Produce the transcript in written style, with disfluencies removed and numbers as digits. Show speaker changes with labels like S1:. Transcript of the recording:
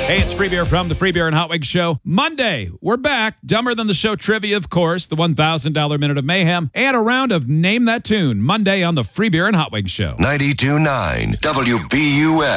S1: Hey, it's Free Beer from the Free Beer and Hot Wings Show. Monday, we're back. Dumber Than the Show trivia, of course, the $1,000 Minute of Mayhem, and a round of Name That Tune. Monday on the Free Beer and Hot Wings Show.
S2: 92.9 WBUS.